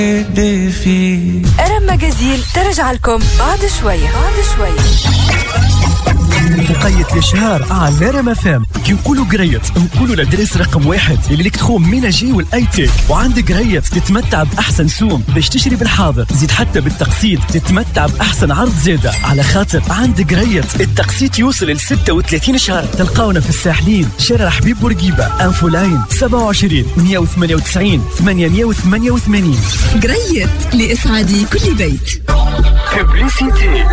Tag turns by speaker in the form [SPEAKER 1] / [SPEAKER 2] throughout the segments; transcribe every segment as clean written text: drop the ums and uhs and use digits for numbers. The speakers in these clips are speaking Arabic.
[SPEAKER 1] أرم ماجازين ترجع لكم بعد شوية.
[SPEAKER 2] مقيت الشهر على رم اف ام. كي نقولوا قريت نقولوا لدرس رقم 1 الالكترون ميناجي والاي تيك. وعندك قريت تتمتع باحسن سوم باش تشتري بالحاضر، زيد حتى بالتقسيط تتمتع باحسن عرض زياده، على خاطر عندك قريت التقسيط يوصل ل 36 شهر. تلقاونا في الساحلين، شارع حبيب بورقيبه، انفو لاين 27 198 888.
[SPEAKER 3] قريت لإسعاد كل بيت.
[SPEAKER 2] ببليسيتي.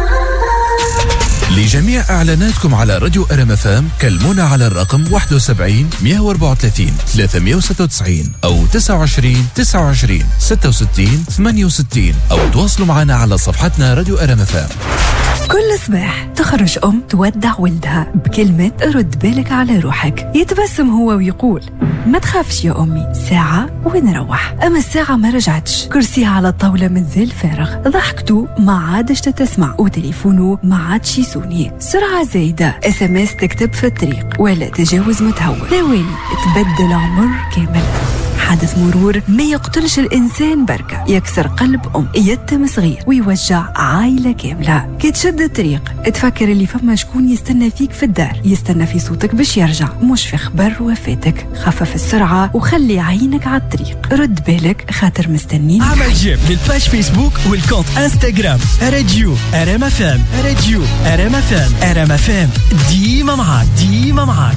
[SPEAKER 4] لجميع إعلاناتكم على راديو أرم اف ام كلمونا على الرقم 71 134 396 أو 29 29 66 68 أو تواصلوا معنا على صفحتنا راديو أرم اف ام.
[SPEAKER 1] كل صباح تخرج أم تودع ولدها بكلمة رد بالك على روحك. يتبسم هو ويقول ما تخافش يا أمي، ساعة ونروح. أما الساعة ما رجعتش، كرسيها على الطاولة مازال فارغ، ضحكته ما عادش تتسمع، وتليفونه ما عادش يسوني، سرعة زايدة، SMS تكتب في الطريق، ولا تجاوز متهور. ثواني تبدل عمر كامل. حادث مرور ما يقتلش الإنسان بركة، يكسر قلب أم، يتم صغير، ويوجع عائلة كاملة. كي تشد الطريق تفكر اللي فما شكون يستنى فيك في الدار، يستنى في صوتك باش يرجع، مش في خبر وفاتك. خفف السرعة وخلي عينك على الطريق، رد بالك خاطر مستنين.
[SPEAKER 2] عمل جيم للباج فيسبوك والكونت انستغرام راديو أرم اف ام. راديو أرم اف ام. أرم اف ام ديما معاك.